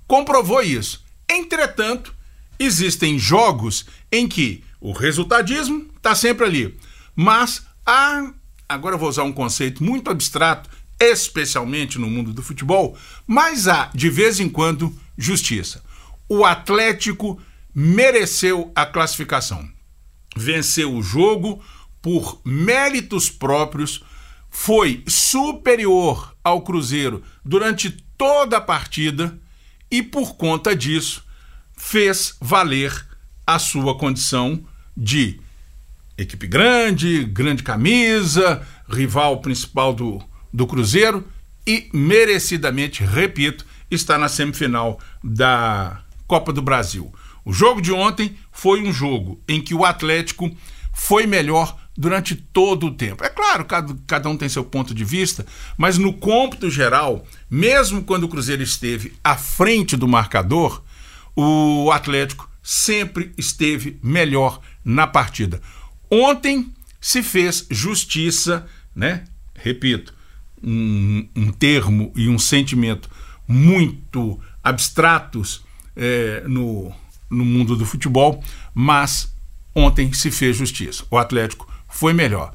comprovou isso. Entretanto, existem jogos em que o resultadismo está sempre ali, mas agora eu vou usar um conceito muito abstrato, especialmente no mundo do futebol, mas há, de vez em quando, justiça. O Atlético mereceu a classificação, venceu o jogo por méritos próprios, foi superior ao Cruzeiro durante toda a partida e, por conta disso, fez valer a sua condição de equipe grande, grande camisa, rival principal do Cruzeiro e merecidamente, repito, está na semifinal da Copa do Brasil. O jogo de ontem foi um jogo em que o Atlético foi melhor durante todo o tempo. É claro, cada um tem seu ponto de vista, mas no cômputo geral, mesmo quando o Cruzeiro esteve à frente do marcador, o Atlético sempre esteve melhor na partida. Ontem se fez justiça, né? Repito, um termo e um sentimento muito abstratos no mundo do futebol, mas ontem se fez justiça. O Atlético foi melhor.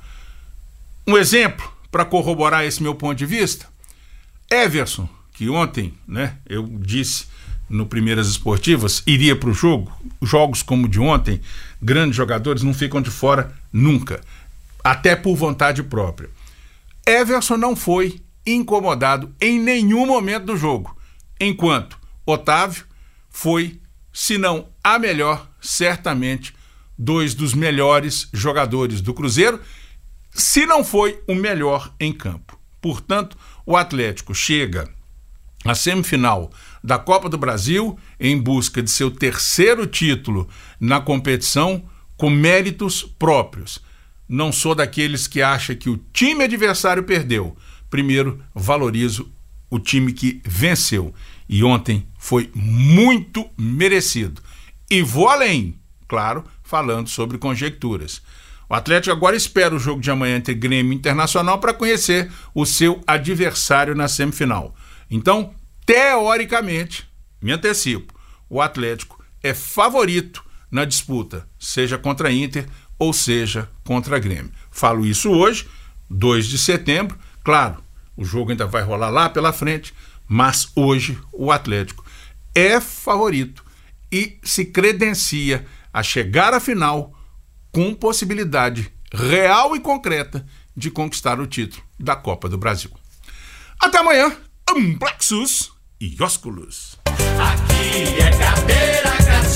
Um exemplo para corroborar esse meu ponto de vista, Everson, que ontem, né, eu disse no Primeiras Esportivas, iria para o jogo. Jogos como o de ontem, grandes jogadores não ficam de fora nunca, até por vontade própria. Everson não foi incomodado em nenhum momento do jogo, enquanto Otávio foi, se não a melhor, certamente dois dos melhores jogadores do Cruzeiro, se não foi o melhor em campo. Portanto, o Atlético chega à semifinal da Copa do Brasil em busca de seu terceiro título na competição com méritos próprios. Não sou daqueles que acham que o time adversário perdeu. Primeiro, valorizo o time que venceu. E ontem foi muito merecido. E vou além, claro, falando sobre conjecturas. O Atlético agora espera o jogo de amanhã entre Grêmio e Internacional para conhecer o seu adversário na semifinal. Então, teoricamente, me antecipo, o Atlético é favorito na disputa, seja contra a Inter ou seja contra a Grêmio. Falo isso hoje, 2 de setembro. Claro, o jogo ainda vai rolar lá pela frente, mas hoje o Atlético é favorito e se credencia a chegar à final com possibilidade real e concreta de conquistar o título da Copa do Brasil. Até amanhã, Amplexus e Ósculos. Aqui é cadeira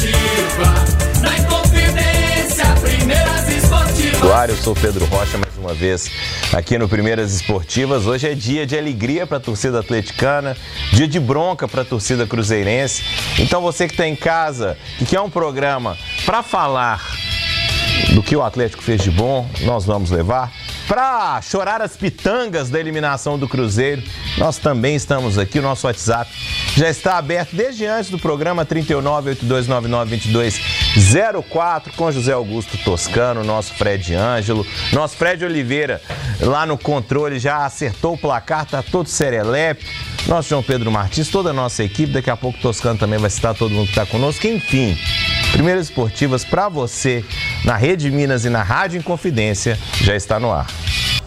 cativa, na Inconfidência, Primeiras Esportivas. Olá, eu sou o Pedro Rocha, mais uma vez aqui no Primeiras Esportivas. Hoje é dia de alegria para a torcida atleticana, dia de bronca para a torcida cruzeirense. Então você que está em casa e quer um programa para falar do que o Atlético fez de bom, nós vamos levar. Para chorar as pitangas da eliminação do Cruzeiro, nós também estamos aqui. O nosso WhatsApp já está aberto desde antes do programa, 3982992204, com José Augusto Toscano, nosso Fred Ângelo. Nosso Fred Oliveira, lá no controle, já acertou o placar, tá todo serelepe. Nosso João Pedro Martins, toda a nossa equipe, daqui a pouco o Toscano também vai citar todo mundo que está conosco. Enfim, Primeiras Esportivas para você, na Rede Minas e na Rádio Inconfidência, já está no ar.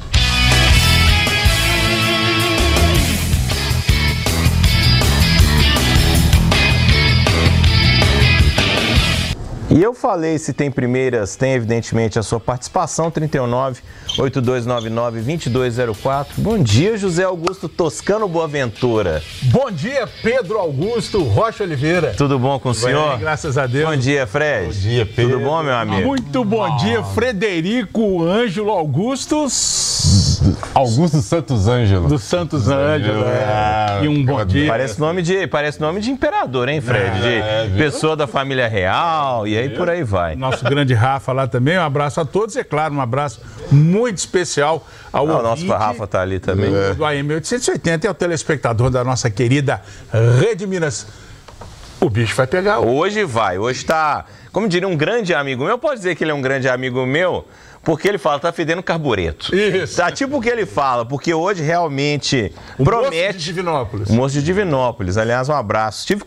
E eu falei, se tem primeiras, tem evidentemente a sua participação, 3982992204. Bom dia, José Augusto Toscano Boaventura. Bom dia, Pedro Augusto Rocha Oliveira. Tudo bom com o senhor? Bem, graças a Deus. Bom dia, Fred. Bom dia, Pedro. Tudo bom, meu amigo? Muito bom dia, Frederico Ângelo Augustus. Augusto Santos Ângelo. Do Santos Ângelo, E um bom dia. Parece nome de imperador, hein, Fred? De pessoa da família real, e aí por aí vai. Nosso grande Rafa lá também, um abraço a todos. É claro, um abraço muito especial ao o nosso Rafa tá ali também. Do AM 880 e ao telespectador da nossa querida Rede Minas. O bicho vai pegar. Hoje vai. Hoje tá, como diria um grande amigo meu, pode dizer que ele é um grande amigo meu, porque ele fala, tá fedendo carbureto. Isso. Tá tipo o que ele fala, porque hoje realmente promete... Moço de Divinópolis. Moço de Divinópolis. Aliás, um abraço.